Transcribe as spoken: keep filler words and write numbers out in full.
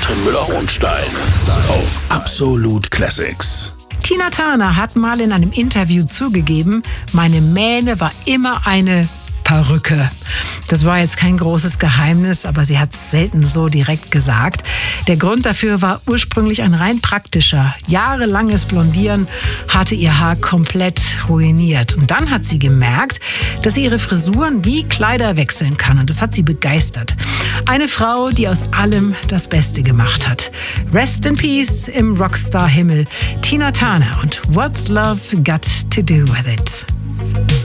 Katrin Müller-Hohenstein auf Absolut Classics. Tina Turner hat mal in einem Interview zugegeben, meine Mähne war immer eine Perücke. Das war jetzt kein großes Geheimnis, aber sie hat es selten so direkt gesagt. Der Grund dafür war ursprünglich ein rein praktischer. Jahrelanges Blondieren hatte ihr Haar komplett ruiniert. Und dann hat sie gemerkt, dass sie ihre Frisuren wie Kleider wechseln kann. Und das hat sie begeistert. Eine Frau, die aus allem das Beste gemacht hat. Rest in Peace im Rockstar-Himmel. Tina Turner und What's Love Got to Do with It?